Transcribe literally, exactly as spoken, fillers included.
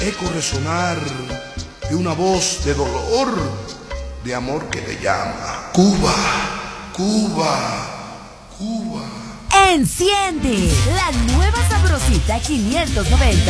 eco resonar de una voz de dolor, de amor que te llama. Cuba, Cuba, Cuba. Enciende la nueva Sabrosita quinientos noventa.